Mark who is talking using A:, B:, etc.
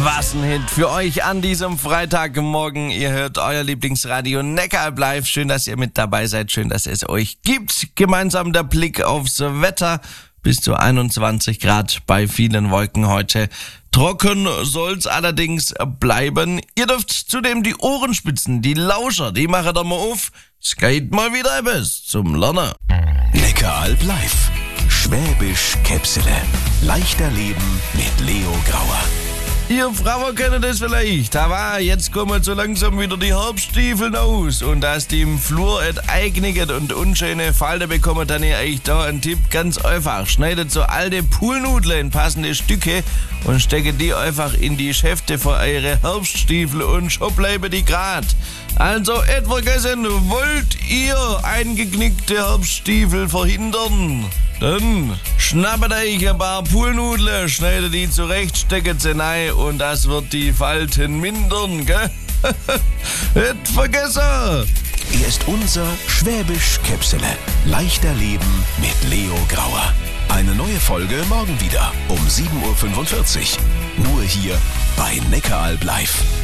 A: Was ein Hit für euch an diesem Freitagmorgen. Ihr hört euer Lieblingsradio Neckaralb live. Schön, dass ihr mit dabei seid. Schön, dass es euch gibt. Gemeinsam der Blick aufs Wetter. Bis zu 21 Grad bei vielen Wolken heute. Trocken soll's allerdings bleiben. Ihr dürft zudem die Ohren spitzen, die Lauscher, die machen da mal auf. Es geht mal wieder etwas zum Lernen.
B: Neckaralb live. Schwäbisch Käpsele. Leichter Leben mit Leo Grauer.
A: Ihr Frauen kennen das vielleicht, aber jetzt kommen so langsam wieder die Herbststiefeln aus. Und dass die im Flur eignet und unschöne Falten bekommen, dann ihr euch da einen Tipp ganz einfach. Schneidet so alte Poolnudeln in passende Stücke und steckt die einfach in die Schäfte für eure Herbststiefel und schon bleiben die grad. Also, etwa vergessen, wollt ihr eingeknickte Herbststiefel verhindern? Dann schnappt euch ein paar Poolnudeln, schneidet die zurecht, steckt sie rein und das wird die Falten mindern, gell? Nicht vergessen!
B: Hier ist unser Schwäbisch Käpsele. Leichter Leben mit Leo Grauer. Eine neue Folge morgen wieder um 7.45 Uhr. Nur hier bei Neckaralb live.